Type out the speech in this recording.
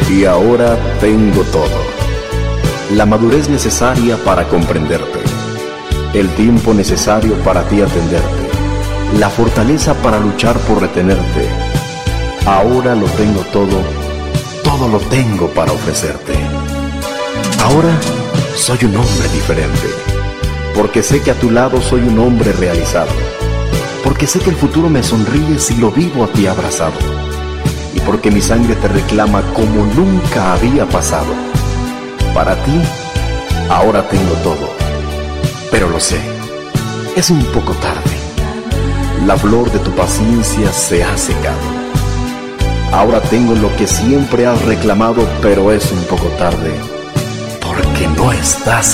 y ahora tengo todo. La madurez necesaria para comprenderte, el tiempo necesario para ti atenderte, la fortaleza para luchar por retenerte. Ahora lo tengo todo, todo lo tengo para ofrecerte. Ahora soy un hombre diferente, porque sé que a tu lado soy un hombre realizado, porque sé que el futuro me sonríe si lo vivo a ti abrazado, y porque mi sangre te reclama como nunca había pasado. Para ti, ahora tengo todo, pero lo sé, es un poco tarde. La flor de tu paciencia se ha secado. Ahora tengo lo que siempre has reclamado, pero es un poco tarde, porque no estás